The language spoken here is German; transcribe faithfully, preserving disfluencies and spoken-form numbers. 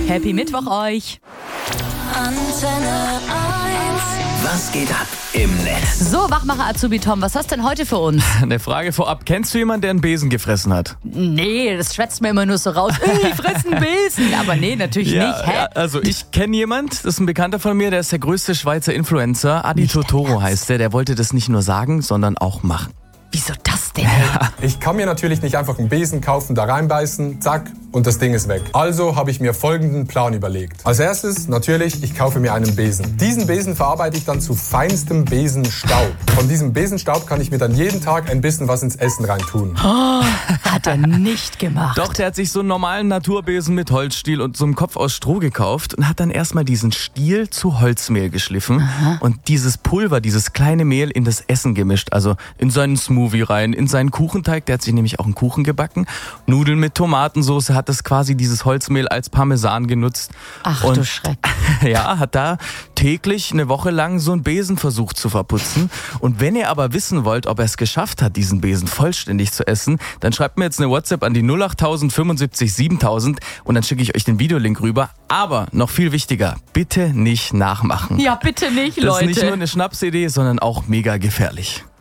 Happy Mittwoch euch. Antenne eins. Was geht ab im Netz? So, Wachmacher Azubi Tom, was hast du denn heute für uns? Eine Frage vorab. Kennst du jemanden, der einen Besen gefressen hat? Nee, das schwätzt mir immer nur so raus. Ich fress einen Besen. Aber nee, natürlich nicht. Hä? Ja, also ich kenne jemand, das ist ein Bekannter von mir, der ist der größte Schweizer Influencer. Adi Nicht Totoro dein Ernst? heißt der. Der wollte das nicht nur sagen, sondern auch machen. Wieso das denn? Ey? Ich kann mir natürlich nicht einfach einen Besen kaufen, da reinbeißen, zack, und das Ding ist weg. Also habe ich mir folgenden Plan überlegt. Als erstes, natürlich, ich kaufe mir einen Besen. Diesen Besen verarbeite ich dann zu feinstem Besenstaub. Von diesem Besenstaub kann ich mir dann jeden Tag ein bisschen was ins Essen reintun. Oh, hat er nicht gemacht. Doch, der hat sich so einen normalen Naturbesen mit Holzstiel und so einem Kopf aus Stroh gekauft und hat dann erstmal diesen Stiel zu Holzmehl geschliffen. Aha. Und dieses Pulver, dieses kleine Mehl in das Essen gemischt. Also in seinen Smoothie rein, in seinen Kuchenteig. Der hat sich nämlich auch einen Kuchen gebacken. Nudeln mit Tomatensauce, hat das quasi dieses Holzmehl als Parmesan genutzt. Ach und du Schreck. Ja, hat da täglich eine Woche lang so einen Besen versucht zu verputzen. Und wenn ihr aber wissen wollt, ob er es geschafft hat, diesen Besen vollständig zu essen, dann schreibt mir jetzt eine WhatsApp an die null acht null null fünfundsiebzig siebentausend und dann schicke ich euch den Videolink rüber. Aber noch viel wichtiger, bitte nicht nachmachen. Ja, bitte nicht, Das Leute. ist nicht nur eine Schnapsidee, sondern auch mega gefährlich.